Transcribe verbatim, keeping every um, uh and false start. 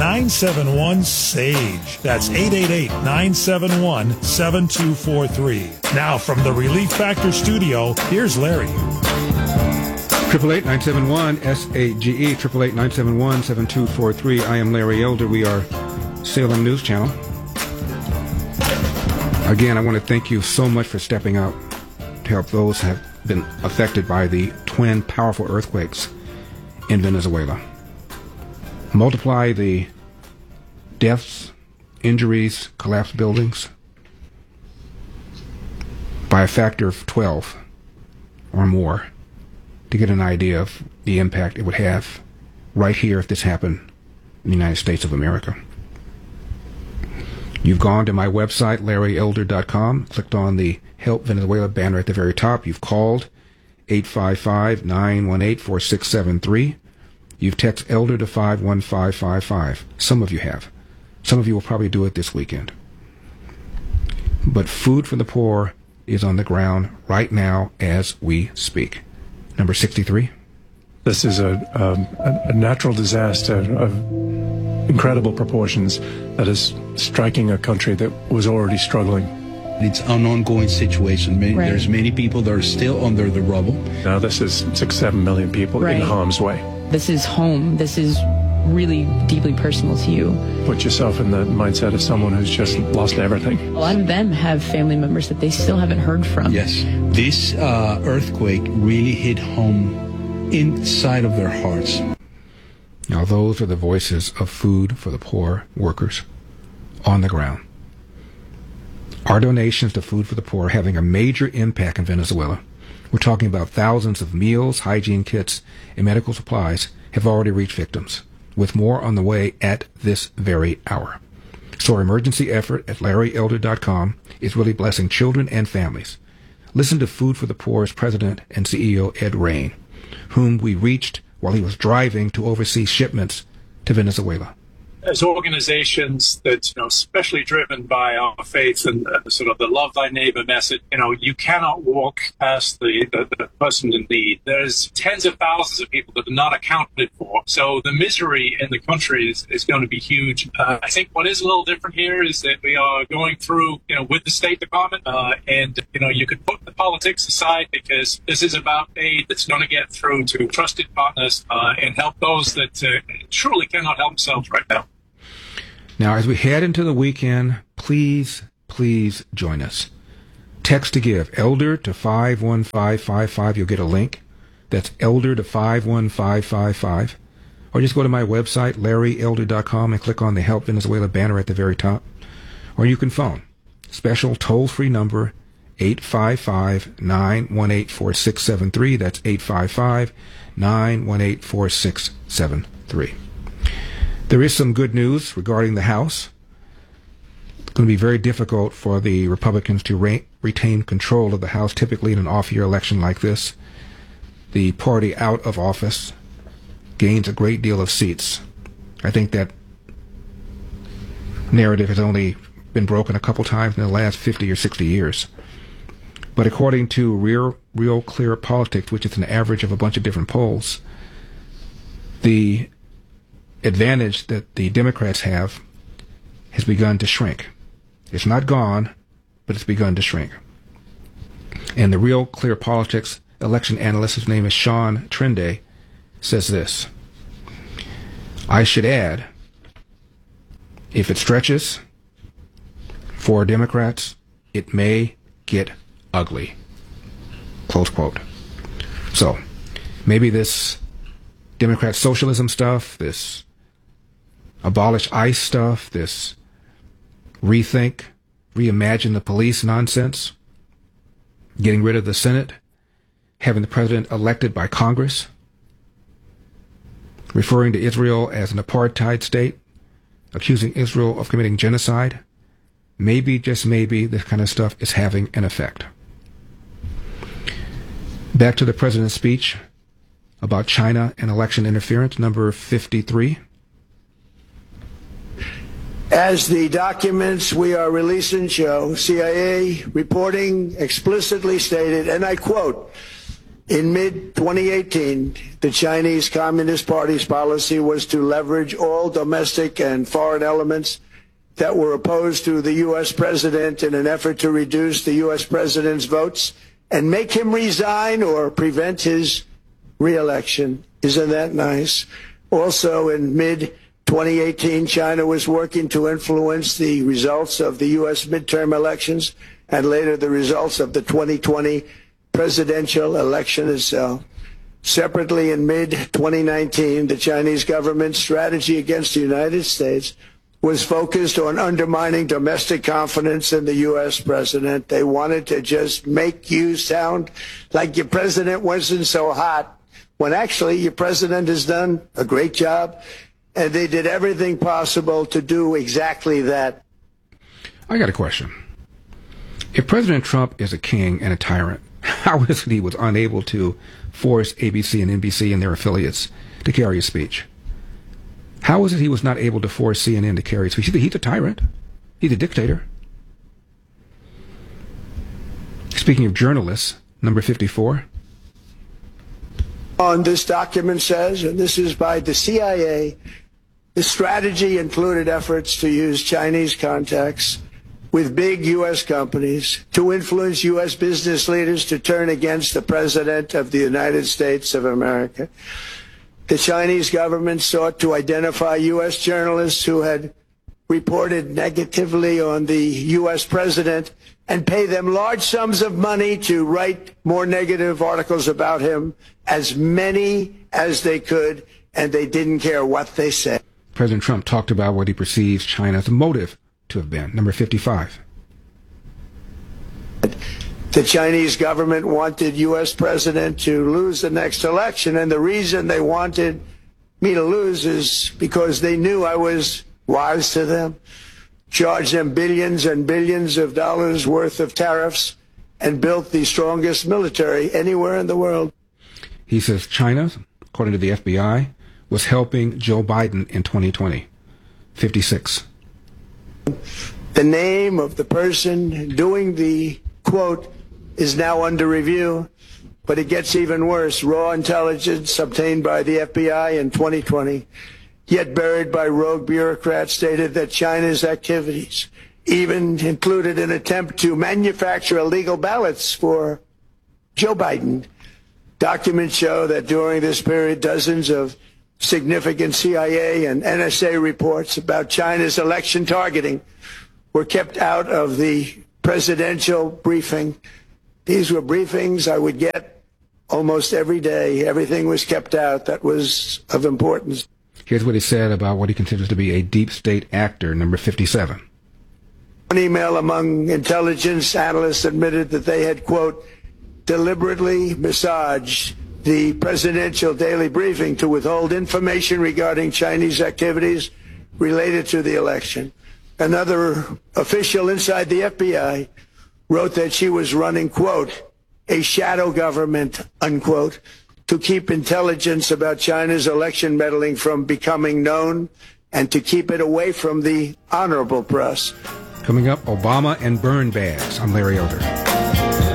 nine seven one, S A G E. That's eight eight eight, nine seven one, seven two four three. Now from the Relief Factor studio, here's Larry. Triple eight nine seven one S A G E, triple eight nine seven one seven two four three. I am Larry Elder. We are Salem News Channel. Again, I want to thank you so much for stepping up to help those who have been affected by the twin powerful earthquakes in Venezuela. Multiply the deaths, injuries, collapsed buildings by a factor of twelve or more to get an idea of the impact it would have right here if this happened in the United States of America. You've gone to my website, larry elder dot com, clicked on the Help Venezuela banner at the very top. You've called eight five five, nine one eight, four six seven three. You've texted Elder to five one five five five. Some of you have. Some of you will probably do it this weekend. But Food for the Poor is on the ground right now as we speak. Number sixty-three. This is a, um, a, a natural disaster of incredible proportions that is striking a country that was already struggling. It's an ongoing situation. Many, right. There's many people that are still under the rubble. Now this is six, seven million people right. in harm's way. This is home. This is really deeply personal to you. Put yourself in the mindset of someone who's just lost everything. A lot of them have family members that they still haven't heard from. Yes. This uh, earthquake really hit home inside of their hearts. Now those are the voices of Food for the Poor workers on the ground. Our donations to Food for the Poor are having a major impact in Venezuela. We're talking about thousands of meals, hygiene kits, and medical supplies have already reached victims, with more on the way at this very hour. So our emergency effort at larry elder dot com is really blessing children and families. Listen to Food for the Poor's president and C E O Ed Rain, whom we reached while he was driving to oversee shipments to Venezuela. As organizations that, you know, especially driven by our faith and uh, sort of the love thy neighbor message, you know, you cannot walk past the, the, the person in need. There's tens of thousands of people that are not accounted for. So the misery in the country is, is going to be huge. Uh, I think what is a little different here is that we are going through, you know, with the State Department, uh, and, you know, you could put the politics aside because this is about aid that's going to get through to trusted partners uh, and help those that uh, truly cannot help themselves right now. Now, as we head into the weekend, please, please join us. Text to give, Elder to five one five five five. You'll get a link. That's Elder to five one five five five. Or just go to my website, larry elder dot com, and click on the Help Venezuela banner at the very top. Or you can phone. Special toll-free number, eight five five, nine one eight, four six seven three. That's eight five five, nine one eight, four six seven three. There is some good news regarding the House. It's going to be very difficult for the Republicans to re- retain control of the House. Typically, in an off-year election like this, the party out of office gains a great deal of seats. I think that narrative has only been broken a couple times in the last fifty or sixty years. But according to Real, Real Clear Politics, which is an average of a bunch of different polls, the advantage that the Democrats have has begun to shrink. It's not gone, but it's begun to shrink. And the Real Clear Politics election analyst, his name is Sean Trende, says this: I should add, if it stretches for Democrats, it may get ugly. Close quote. So, maybe this Democrat socialism stuff, this abolish ICE stuff, this rethink, reimagine the police nonsense, getting rid of the Senate, having the president elected by Congress, referring to Israel as an apartheid state, accusing Israel of committing genocide, maybe, just maybe, this kind of stuff is having an effect. Back to the president's speech about China and election interference, number fifty-three. As the documents we are releasing show, C I A reporting explicitly stated, and I quote, In mid twenty eighteen, the Chinese Communist Party's policy was to leverage all domestic and foreign elements that were opposed to the U S president in an effort to reduce the U S president's votes and make him resign or prevent his re-election. Isn't that nice? Also, in mid twenty eighteen, China was working to influence the results of the U S midterm elections and later the results of the twenty twenty presidential election itself. Separately, in mid twenty nineteen, the Chinese government's strategy against the United States was focused on undermining domestic confidence in the U S president. They wanted to just make you sound like your president wasn't so hot, when actually your president has done a great job, and they did everything possible to do exactly that. I got a question. If President Trump is a king and a tyrant, how is it he was unable to force A B C and N B C and their affiliates to carry his speech? How is it he was not able to force C N N to carry his speech? He's a tyrant. He's a dictator. Speaking of journalists, number fifty-four. On this document says, and this is by the C I A, the strategy included efforts to use Chinese contacts with big U S companies to influence U S business leaders to turn against the President of the United States of America. The Chinese government sought to identify U S journalists who had reported negatively on the U S president and pay them large sums of money to write more negative articles about him, as many as they could, and they didn't care what they said. President Trump talked about what he perceives China's motive to have been. Number fifty-five. The Chinese government wanted U S president to lose the next election, and the reason they wanted me to lose is because they knew I was wise to them, charged them billions and billions of dollars worth of tariffs, and built the strongest military anywhere in the world. He says China, according to the F B I, was helping Joe Biden in twenty twenty. fifty-six. The name of the person doing the quote is now under review, but it gets even worse. Raw intelligence obtained by the F B I in twenty twenty, yet buried by rogue bureaucrats, stated that China's activities even included an attempt to manufacture illegal ballots for Joe Biden. Documents show that during this period, dozens of significant C I A and N S A reports about China's election targeting were kept out of the presidential briefing. These were briefings I would get almost every day. Everything was kept out that was of importance. Here's what he said about what he considers to be a deep state actor, number fifty-seven. One email among intelligence analysts admitted that they had, quote, deliberately massaged the presidential daily briefing to withhold information regarding Chinese activities related to the election. Another official inside the F B I wrote that she was running, quote, a shadow government, unquote, to keep intelligence about China's election meddling from becoming known and to keep it away from the honorable press. Coming up, Obama and burn bags. I'm Larry Elder.